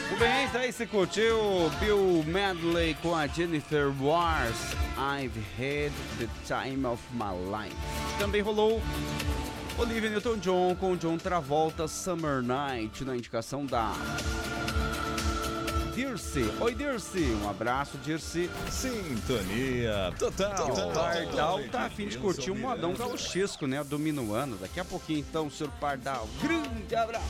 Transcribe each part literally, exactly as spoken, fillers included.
Tudo bem, tá aí, você curtiu Bill Medley com a Jennifer Wars, I've Had the Time of My Life. Também rolou Olivia Newton-John com John Travolta, Summer Night, na indicação da Dirce. Oi, Dirce. Um abraço, Dirce. Sintonia total. O Pardal tá a fim de curtir um modão gauchesco, né? Dominuano. Daqui a pouquinho, então, senhor Pardal. Grande abraço.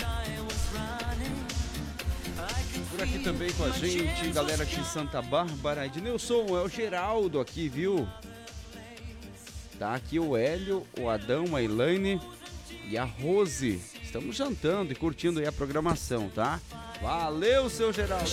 Por aqui também com a gente, galera aqui de Santa Bárbara. Ednilson, é o Geraldo aqui, viu? Tá aqui o Hélio, o Adão, a Elaine e a Rose. Estamos jantando e curtindo aí a programação, tá? Valeu, seu Geraldo!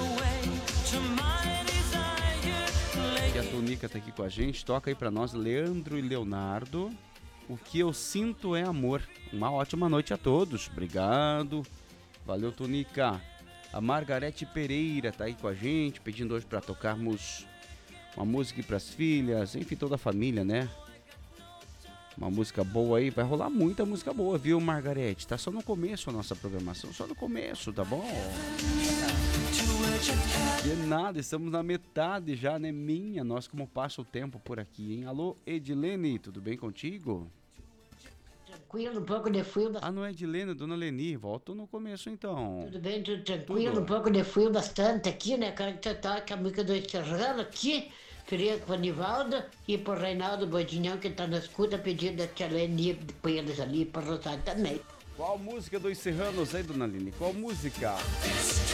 E a Tonica tá aqui com a gente. Toca aí pra nós, Leandro e Leonardo. O que eu sinto é amor. Uma ótima noite a todos. Obrigado. Valeu, Tonica. A Margarete Pereira tá aí com a gente, pedindo hoje pra tocarmos uma música pras filhas, enfim, toda a família, né? Uma música boa aí, vai rolar muita música boa, viu, Margarete? Tá só no começo a nossa programação, só no começo, tá bom? De nada, estamos na metade já, né, minha? Nós como passa o tempo por aqui, hein? Alô, Edilene, tudo bem contigo? Tranquilo, um pouco de frio. Ah, não é Edilene, dona Leni, volta no começo então. Tudo bem, tudo tranquilo, Tudo. Um pouco de frio bastante aqui, né? Que a gente tá com a música do Serrano aqui, queria com o Anivaldo e pro Reinaldo Bodinhão, que tá na escuta, pedindo a tia Leni pra eles ali, pra Rosário também. Qual música dos Serranos aí, dona Leni? Qual música?